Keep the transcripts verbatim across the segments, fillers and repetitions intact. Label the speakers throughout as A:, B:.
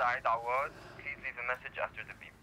A: inside our world, please leave a message after the beep.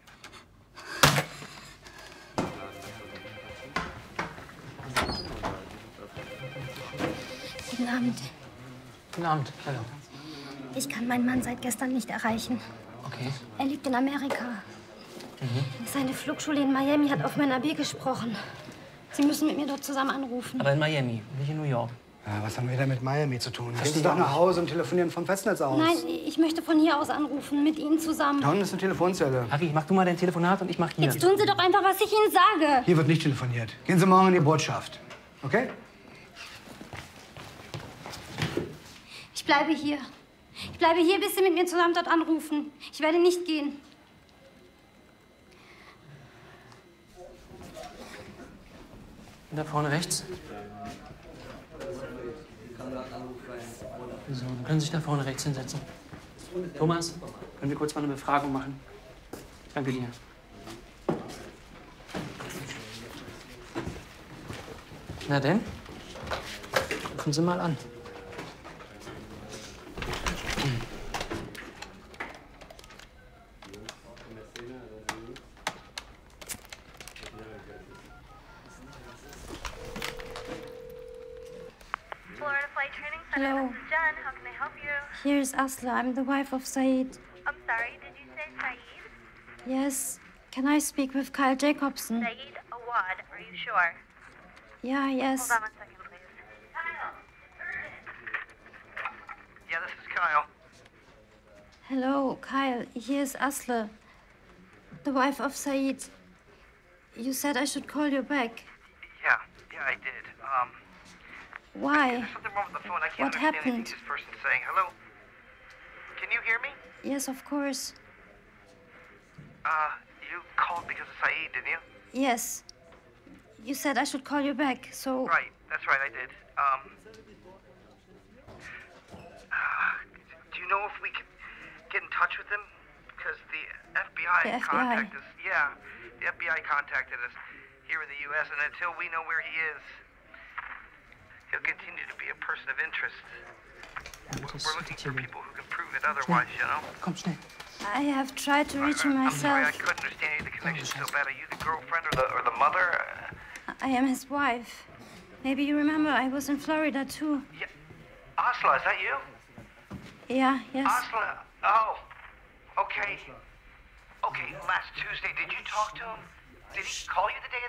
B: Guten Abend.
C: Guten Abend, hallo.
B: Ich kann meinen Mann seit gestern nicht erreichen.
C: Okay.
B: Er liegt in Amerika.
C: Mhm.
B: Seine Flugschule in Miami hat auf mein A B gesprochen. Sie müssen mit mir dort zusammen anrufen.
C: Aber in Miami, nicht in New York.
D: Ja, was haben wir da mit Miami zu tun? Gehen
C: Verstehe
D: Sie doch
C: ich
D: nach
C: nicht.
D: Hause und telefonieren vom Festnetz aus.
B: Nein, ich möchte von hier aus anrufen, mit Ihnen zusammen.
D: Da unten ist eine Telefonzelle.
C: Harry, mach du mal dein Telefonat und ich mach hier.
B: Jetzt tun Sie doch einfach, was ich Ihnen sage.
D: Hier wird nicht telefoniert. Gehen Sie morgen in die Botschaft. Okay?
B: Ich bleibe hier. Ich bleibe hier, bis Sie mit mir zusammen dort anrufen. Ich werde nicht gehen.
C: Da vorne rechts. So, dann können Sie sich da vorne rechts hinsetzen. Thomas, können wir kurz mal eine Befragung machen? Danke dir. Na denn? Rufen Sie mal an.
E: Florida Flight Training Center.
B: Hello.
E: This is Jen. How can I help you?
B: Here's Asla. I'm the wife of Said.
E: I'm sorry, did you say Saeed?
B: Yes. Can I speak with Kyle Jacobson?
E: Saeed Awad, are you sure?
B: Yeah, yes.
E: Hold on one second, please.
A: Yeah, this is Kyle.
B: Hello, Kyle. Here's Asla, the wife of Said. You said I should call you back.
A: Yeah, yeah, I did. Um,
B: Why?
A: there's something wrong with the phone. I can't
B: What
A: understand anything
B: happened?
A: this person's saying. Hello? Can you hear me?
B: Yes, of course.
A: Uh, you called because of Saeed, didn't you?
B: Yes. You said I should call you back, so...
A: Right, that's right, I did. Um, uh, do you know if we can get in touch with him? Because the F B I
B: The F B I?
A: contacted us. Yeah, the F B I contacted us here in the U S, and until we know where he is, he'll continue to be a person of interest. We're we're looking for people who can prove it otherwise, you know?
C: Komm, schnell.
B: I have tried to reach him
A: I'm sorry, I
B: myself.
A: couldn't understand any of the connection so bad. Are you the girlfriend or the or the mother?
B: I am his wife. Maybe you remember I was in Florida, too.
A: Yeah. Asla, is that you?
B: Yeah, yes.
A: Asla. Oh. Okay. Okay, last Tuesday, did you talk to him? Did he call you the day of